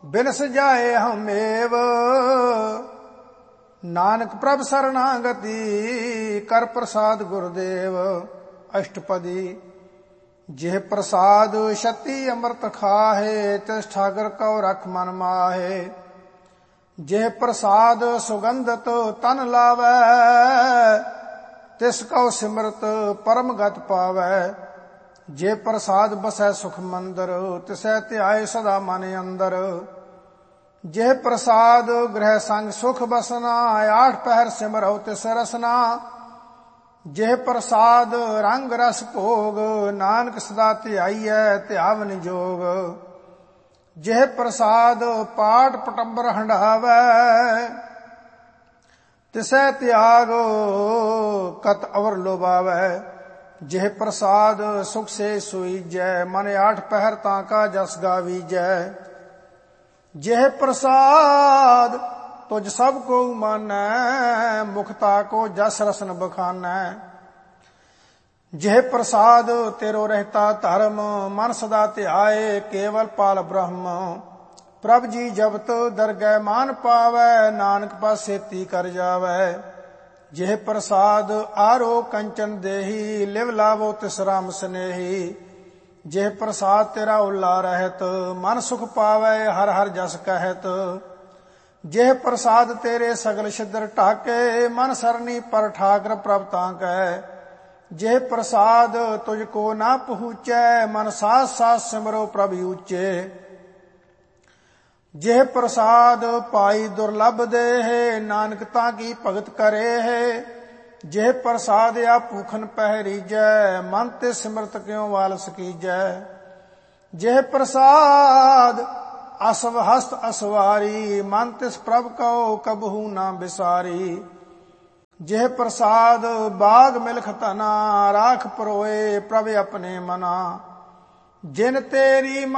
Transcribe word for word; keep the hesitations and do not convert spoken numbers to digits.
बिनस जाए हमेव। नानक प्रभ शरणागति कर प्रसाद गुरुदेव। अष्टपदी। जेह प्रसाद शती अमृत खाहे तिस ठाकर कौ रख मन माहे। जेह प्रसाद सुगंधत तन लावै तिस कौ सिमरत परम गत पावै। जे प्रसाद बसै सुख मंदर तिसै ध्याए सदा मन अंदर। जेह प्रसाद गृह संग सुख बसना आठ पहर सिमरौ तिस रसना। जेह प्रसाद रंग रस भोग नानक सदा ध्याईयै ध्यावन जोग। जेह प्रसाद पाठ पटंबर हंडावै तिसै त्याग कत अवर लोभावै। जेह प्रसाद सुख से सुईजै मन आठ पहर ताका जस गावीजै। जेह प्रसाद तुझ सब को मानै मुखता को जस रसन बखानै। जेह प्रसाद तेरो रहता धर्म मन सदा ध्याए केवल पाल ब्रह्म। प्रभ जी जबत दरगह मान पावै नानक पासेती कर जावै। जेह प्रसाद आरो कंचन देही लिव लावो तिस राम स्नेही। जेह प्रसाद तेरा उल्ला रहत मन सुख पावै हर हर जस कहत। जेह प्रसाद तेरे सगल छिद्र ढाके मन सरनी पर ठाकर प्रभ ताकै। जेह प्रसाद तुझको ना पहुँचै मन सास सास सिमरो प्रभ ऊचे। जेह प्रसाद पाई दुर्लभ देह नानक ताकी भगत करे है। जेह प्रसाद आ भूखन पहरीजै मन ते सिमरत क्यों वाल सकीजै। जेह प्रसाद असव हस्त असवारी मन तिस प्रभ कौ कबहू ना बिसारी। जेह प्रसाद बाग मिलख तना राख परोए प्रभ अपने मना। जिन तेरी